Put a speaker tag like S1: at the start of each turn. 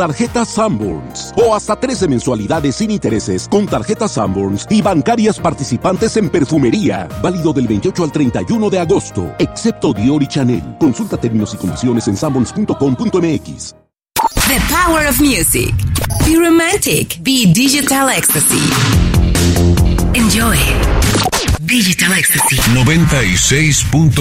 S1: Tarjeta Sanborns o hasta 13 mensualidades sin intereses con tarjeta Sanborns y bancarias participantes en perfumería. Válido del 28 al 31 de agosto, excepto Dior y Chanel. Consulta términos y condiciones en sanborns.com.mx.
S2: The power of music. Be romantic. Be digital ecstasy. Enjoy. Digital ecstasy.
S3: 96.